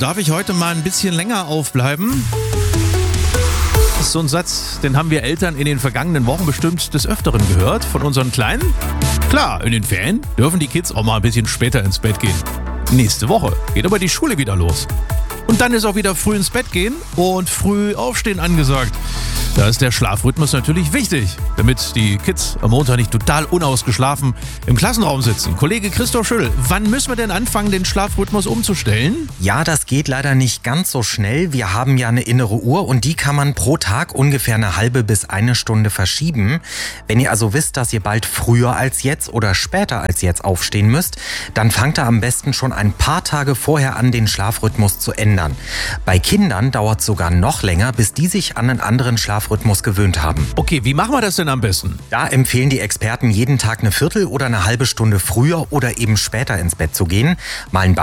darf ich heute mal ein bisschen länger aufbleiben? Das ist so ein Satz, den haben wir Eltern in den vergangenen Wochen bestimmt des Öfteren gehört von unseren Kleinen. Klar, in den Ferien dürfen die Kids auch mal ein bisschen später ins Bett gehen. Nächste Woche geht aber die Schule wieder los. Und dann ist auch wieder früh ins Bett gehen und früh aufstehen angesagt. Da ist der Schlafrhythmus natürlich wichtig, damit die Kids am Montag nicht total unausgeschlafen im Klassenraum sitzen. Kollege Christoph Schüll, wann müssen wir denn anfangen, den Schlafrhythmus umzustellen? Ja, das geht leider nicht ganz so schnell. Wir haben ja eine innere Uhr und die kann man pro Tag ungefähr eine halbe bis eine Stunde verschieben. Wenn ihr also wisst, dass ihr bald früher als jetzt oder später als jetzt aufstehen müsst, dann fangt ihr am besten schon ein paar Tage vorher an, den Schlafrhythmus zu ändern. Bei Kindern dauert es sogar noch länger, bis die sich an einen anderen Schlafrhythmus gewöhnt haben. Okay, wie machen wir das denn am besten? Da empfehlen die Experten, jeden Tag eine Viertel oder eine halbe Stunde früher oder eben später ins Bett zu gehen. Mal ein